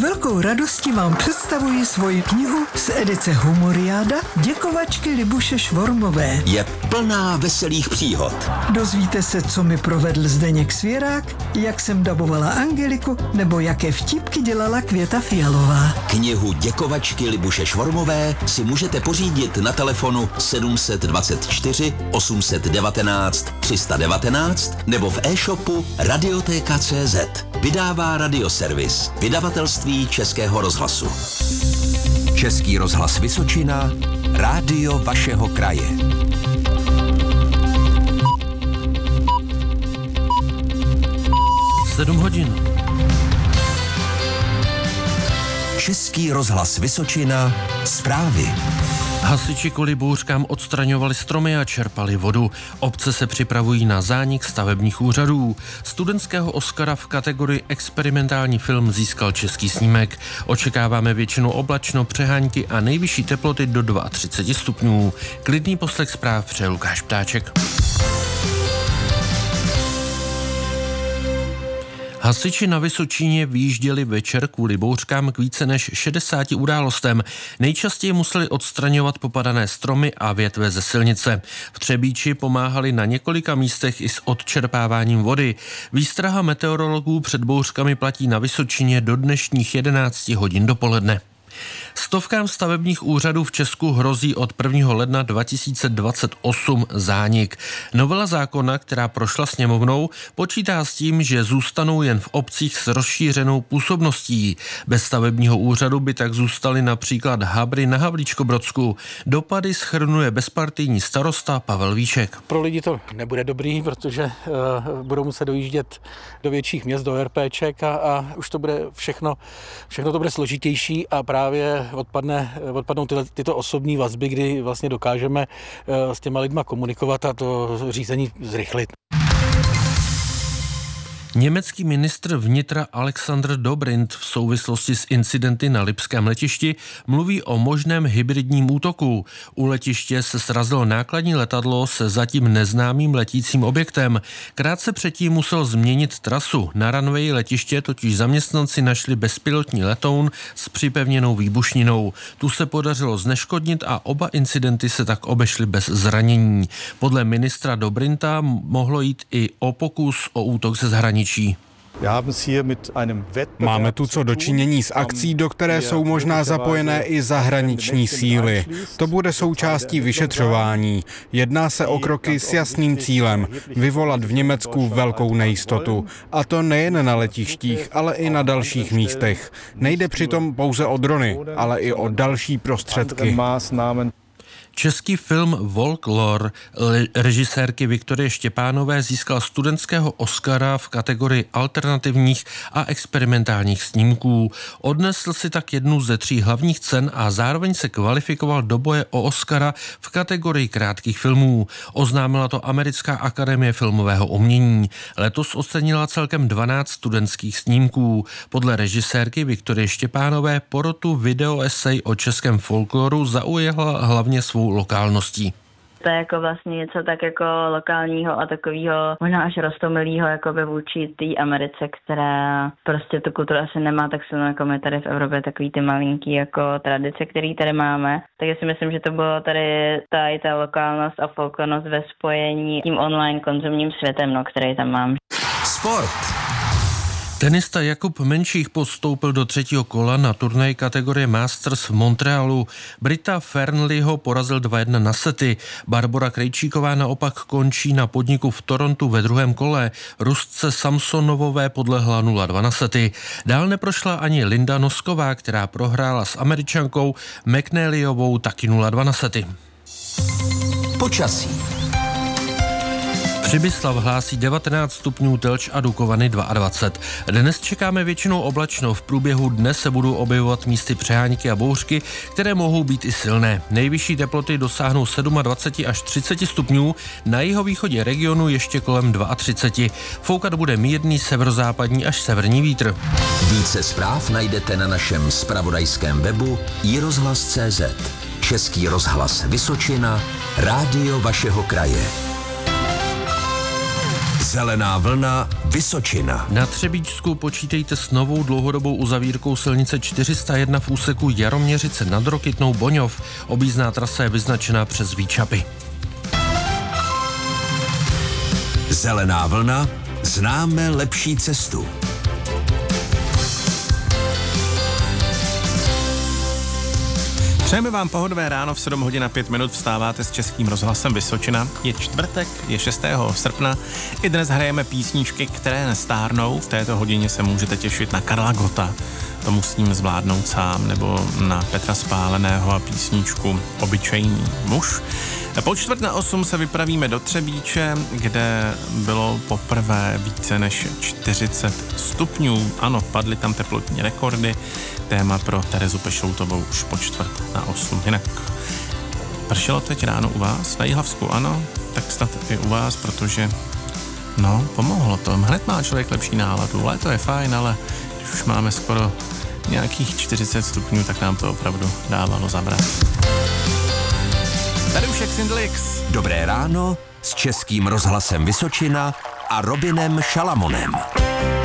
velkou radostí vám představuji svoji knihu z edice Humoriáda Děkovačky Libuše Švormové. Je plná veselých příhod. Dozvíte se, co mi provedl Zdeněk Svěrák, jak jsem dabovala Angeliku, nebo jaké vtipky dělala Květa Fialová. Knihu Děkovačky Libuše Švormové si můžete pořídit na telefonu 724 819 319 nebo v e-shopu Radiotéka.cz. Vydává Radioservis, vydavatelství Českého rozhlasu. Český rozhlas Vysočina, rádio vašeho kraje. Sedm hodin. Český rozhlas Vysočina, zprávy. Hasiči kvůli bouřkám odstraňovali stromy a čerpali vodu. Obce se připravují na zánik stavebních úřadů. Studentského Oscara v kategorii experimentální film získal český snímek. Očekáváme většinou oblačno, přehánky a nejvyšší teploty do 32 stupňů. Klidný poslech zpráv přeje Lukáš Ptáček. Hasiči na Vysočině vyjížděli večer kvůli bouřkám k více než 60 událostem. Nejčastěji museli odstraňovat popadané stromy a větve ze silnice. V Třebíči pomáhali na několika místech i s odčerpáváním vody. Výstraha meteorologů před bouřkami platí na Vysočině do dnešních 11 hodin dopoledne. Stovkám stavebních úřadů v Česku hrozí od 1. ledna 2028 zánik. Novela zákona, která prošla sněmovnou, počítá s tím, že zůstanou jen v obcích s rozšířenou působností. Bez stavebního úřadu by tak zůstaly například Habry na Havlíčkobrodsku. Dopady shrnuje bezpartijní starosta Pavel Víček. Pro lidi to nebude dobrý, protože budou muset dojíždět do větších měst, do RPček a už to bude všechno to bude složitější a právě odpadnou tyto osobní vazby, kdy vlastně dokážeme s těma lidma komunikovat a to řízení zrychlit. Německý ministr vnitra Alexander Dobrindt v souvislosti s incidenty na lipském letišti mluví o možném hybridním útoku. U letiště se srazilo nákladní letadlo se zatím neznámým letícím objektem. Krátce předtím musel změnit trasu. Na runwayi letiště totiž zaměstnanci našli bezpilotní letoun s připevněnou výbušninou. Tu se podařilo zneškodnit a oba incidenty se tak obešly bez zranění. Podle ministra Dobrindta mohlo jít i o pokus o útok ze zahraničí. Máme tu co dočinění s akcí, do které jsou možná zapojené i zahraniční síly. To bude součástí vyšetřování. Jedná se o kroky s jasným cílem vyvolat v Německu velkou nejistotu. A to nejen na letištích, ale i na dalších místech. Nejde přitom pouze o drony, ale i o další prostředky. Český film Folklor režisérky Viktorie Štěpánové získal studentského Oscara v kategorii alternativních a experimentálních snímků. Odnesl si tak jednu ze 3 hlavních cen a zároveň se kvalifikoval do boje o Oscara v kategorii krátkých filmů. Oznámila to Americká akademie filmového umění. Letos ocenila celkem 12 studentských snímků. Podle režisérky Viktorie Štěpánové porotu videoesej o českém folkloru zaujala hlavně svou lokálností. To je jako vlastně něco tak jako lokálního a takového možná až roztomilého jakoby vůči té Americe, která prostě tu kulturu asi nemá tak silno jako my tady v Evropě, takový ty malinký jako tradice, který tady máme. Tak já si myslím, že to bylo tady ta lokálnost a folklornost ve spojení s tím online konzumním světem, který tam mám. Sport. Tenista Jakub Menších postoupil do 3. kola na turnaj kategorie Masters v Montrealu. Brita Fernleyho porazil 2-1 na sety. Barbora Krejčíková naopak končí na podniku v Torontu ve 2. kole. Rusce Samsonovové podlehla 0-2 na sety. Dál neprošla ani Linda Nosková, která prohrála s Američankou McNallyovou taky 0-2 na sety. Počasí. Přibyslav hlásí 19 stupňů, Telč a Dukovany 22. Dnes čekáme většinou oblačno. V průběhu dne se budou objevovat místy přehánky a bouřky, které mohou být i silné. Nejvyšší teploty dosáhnou 27 až 30 stupňů, na jihovýchodě regionu ještě kolem 32. Foukat bude mírný severozápadní až severní vítr. Více zpráv najdete na našem zpravodajském webu iRozhlas.cz. Český rozhlas Vysočina, rádio vašeho kraje. Zelená vlna Vysočina. Na Třebíčsku počítejte s novou dlouhodobou uzavírkou silnice 401 v úseku Jaroměřice nad Rokytnou Boňov. Objízdná trasa je vyznačená přes Výčapy. Zelená vlna. Známe lepší cestu. Přejeme vám pohodové ráno v 7 hodin a 5 minut, vstáváte s Českým rozhlasem Vysočina. Je čtvrtek, je 6. srpna. I dnes hrajeme písničky, které nestárnou. V této hodině se můžete těšit na Karla Gotta, to musím zvládnout sám, nebo na Petra Spáleného a písničku Obyčejný muž. Po 7:45 se vypravíme do Třebíče, kde bylo poprvé více než 40 stupňů. Ano, padly tam teplotní rekordy. Téma pro Terezu Pešoutovou už po 7:45. Jinak pršelo teď ráno u vás na Jihlavsku, ano, tak snad i u vás, protože pomohlo to. Hned má člověk lepší náladu. Léto je fajn, ale když už máme skoro nějakých 40 stupňů, tak nám to opravdu dávalo zabrat. Tady už je Xindlix. Dobré ráno s Českým rozhlasem Vysočina a Robinem Šalamonem.